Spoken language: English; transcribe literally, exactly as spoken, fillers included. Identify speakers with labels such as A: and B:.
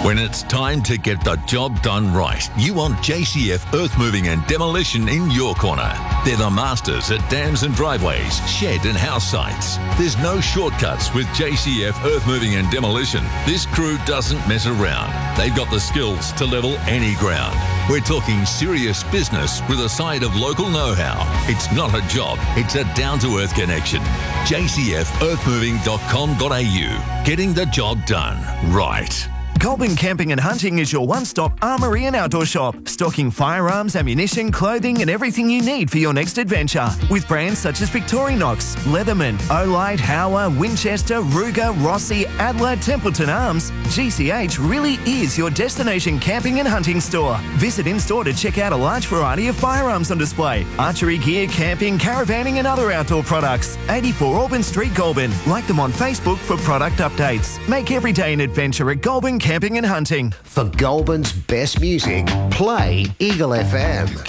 A: When it's time to get the job done right, you want J C F Earth Moving and Demolition in your corner. They're the masters at dams and driveways, shed and house sites. There's no shortcuts with J C F Earth Moving and Demolition. This crew doesn't mess around. They've got the skills to level any ground. We're talking serious business with a side of local know-how. It's not a job, it's a down-to-earth connection. j c f earth moving dot com dot a u. Getting the job done right.
B: Goulburn Camping and Hunting is your one-stop armoury and outdoor shop, stocking firearms, ammunition, clothing and everything you need for your next adventure. With brands such as Victorinox, Leatherman, Olight, Hauer, Winchester, Ruger, Rossi, Adler, Templeton Arms, G C H really is your destination camping and hunting store. Visit in-store to check out a large variety of firearms on display, archery gear, camping, caravanning and other outdoor products. eighty-four Auburn Street, Goulburn. Like them on Facebook for product updates. Make every day an adventure at Goulburn Camping and Hunting.
C: For Goulburn's best music, play Eagle F M.